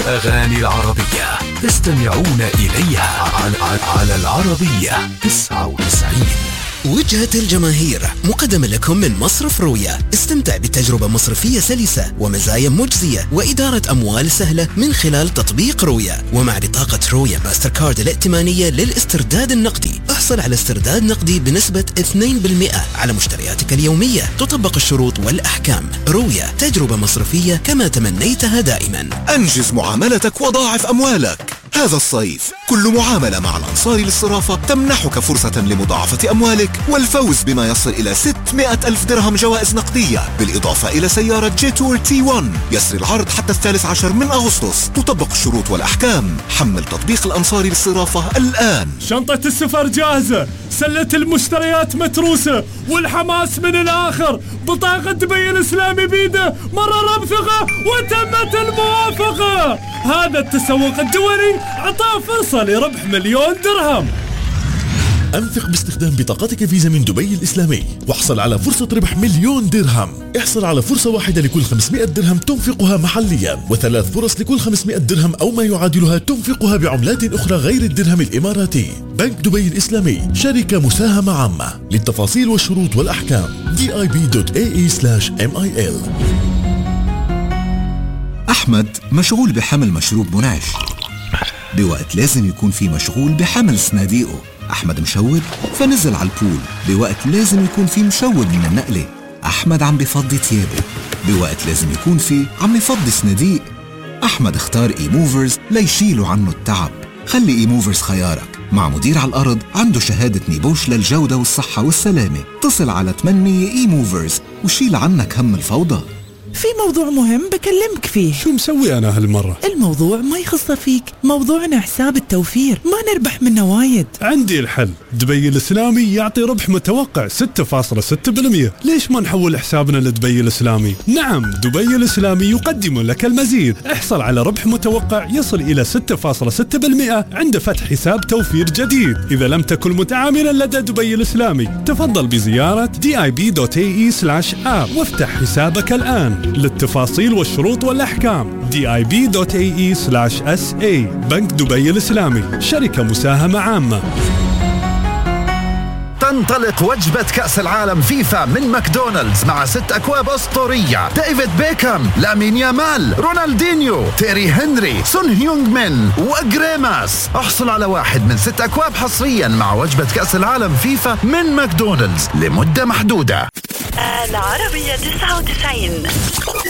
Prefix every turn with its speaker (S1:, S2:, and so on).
S1: الأغاني العربية تستمعون إليها على العربية 99.
S2: وجهة الجماهير مقدمة لكم من مصرف رويا. استمتع بتجربة مصرفية سلسة ومزايا مجزية وإدارة أموال سهلة من خلال تطبيق رويا. ومع بطاقة رويا ماستر كارد الائتمانية للاسترداد النقدي احصل على استرداد نقدي بنسبة 2% على مشترياتك اليومية. تطبق الشروط والأحكام. رويا، تجربة مصرفية كما تمنيتها دائما.
S3: أنجز معاملتك وضاعف أموالك. هذا الصيف كل معاملة مع الأنصاري للصرافة تمنحك فرصة لمضاعفة أموالك والفوز بما يصل إلى 600,000 درهم جوائز نقدية، بالإضافة إلى سيارة جيتور T1. يسري العرض حتى 13 من أغسطس. تطبق الشروط والأحكام. حمل تطبيق الأنصاري للصرافة الآن.
S4: شنطة السفر جاهزة، سلة المشتريات متروسة، والحماس من الآخر. بطاقة دبي الإسلامي بيده، مرة بثقة وتمت الموافقة. هذا التسوق الدولي عطاه فرصة لربح 1,000,000 درهم.
S5: أنفق باستخدام بطاقتك فيزا من دبي الإسلامي واحصل على فرصة ربح 1,000,000 درهم. احصل على فرصة واحدة لكل 500 درهم تنفقها محليا، وثلاث فرص لكل 500 درهم أو ما يعادلها تنفقها بعملات أخرى غير الدرهم الإماراتي. بنك دبي الإسلامي، شركة مساهمة عامة. للتفاصيل والشروط والأحكام dib.ae/mil.
S6: أحمد مشغول بحمل مشروب منعش بوقت لازم يكون في مشغول بحمل صناديقه. أحمد مشود فنزل على البول بوقت لازم يكون في مشود من النقلة. أحمد عم بفضي تيابه بوقت لازم يكون في عم يفضي صناديق. أحمد اختار إيموفرز ليشيلوا عنه التعب. خلي إيموفرز خيارك. مع مدير على الأرض عنده شهادة نيبوش للجودة والصحة والسلامة. اتصل على 800 إيموفرز وشيل عنك هم الفوضى.
S7: في موضوع مهم بكلمك فيه.
S4: شو مسوي أنا هالمرة؟
S7: الموضوع ما يخص فيك، موضوعنا حساب التوفير، ما نربح منه وايد.
S4: عندي الحل. دبي الإسلامي يعطي ربح متوقع 6.6%. ليش ما نحول حسابنا لدبي الإسلامي؟ نعم، دبي الإسلامي يقدم لك المزيد. احصل على ربح متوقع يصل إلى 6.6% عند فتح حساب توفير جديد. إذا لم تكن متعاملا لدى دبي الإسلامي تفضل بزيارة dib.ae/app وافتح حسابك الآن. للتفاصيل والشروط والأحكام dib.ae/sa. بنك دبي الإسلامي، شركة مساهمة عامة.
S8: تنطلق وجبة كأس العالم فيفا من ماكدونالدز مع 6 أكواب أسطورية: ديفيد بيكهام، لامين يامال، رونالدينيو، تيري هنري، سون هيونغ مين وغريماس. احصل على واحد من 6 أكواب حصريا مع وجبة كأس العالم فيفا من ماكدونالدز لمدة محدودة.
S9: العربية 99.